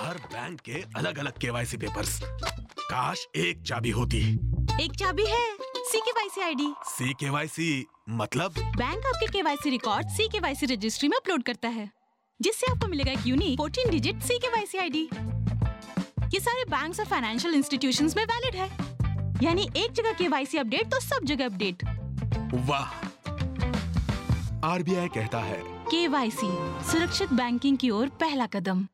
हर bank के अलग अलग केवाईसी पेपर्स। काश एक चाबी होती। एक चाबी है, CKYC आईडी। CKYC मतलब? बैंक आपके KYC रिकॉर्ड CKYC रजिस्ट्री में अपलोड करता है, जिससे आपको मिलेगा एक यूनिक 14 डिजिट CKYC आईडी। ये सारे बैंक्स और फाइनेंशियल इंस्टीट्यूशंस में वैलिड है, यानी एक जगह KYC अपडेट तो सब जगह अपडेट। वाह! RBI कहता है KYC सुरक्षित बैंकिंग की ओर पहला कदम।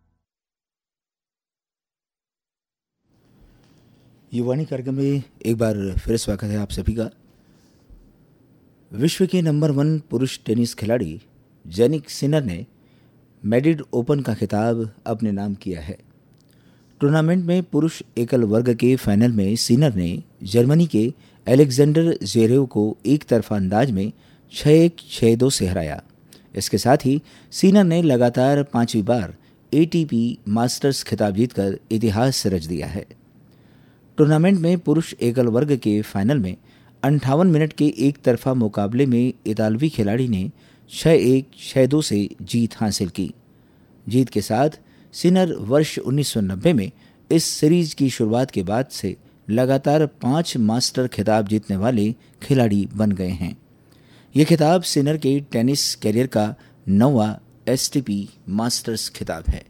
युवानी कार्यक्रम में एक बार फिर स्वागत है आप सभी का। विश्व के नंबर 1 पुरुष टेनिस खिलाड़ी जैनिक सिनर ने मैड्रिड ओपन का खिताब अपने नाम किया है। टूर्नामेंट में पुरुष एकल वर्ग के फाइनल में सिनर ने जर्मनी के अलेक्जेंडर ज़वेरेव को एक तरफा अंदाज में 6-1, 6-2 से हराया। इसके साथ ही सिनर ने लगातार 5वीं बार ATP मास्टर्स खिताब जीतकर इतिहास रच दिया है। टूर्नामेंट में पुरुष एकल वर्ग के फाइनल में 58 मिनट के एक तरफा मुकाबले में इतालवी खिलाड़ी ने 6-1, 6-2 से जीत हासिल की। जीत के साथ सिनर वर्ष 1990 में इस सीरीज की शुरुआत के बाद से लगातार 5 मास्टर खिताब जीतने वाले खिलाड़ी बन गए हैं। ये खिताब सिनर के टेनिस कैरियर का 9वां ATP मास्टर्स खिताब है।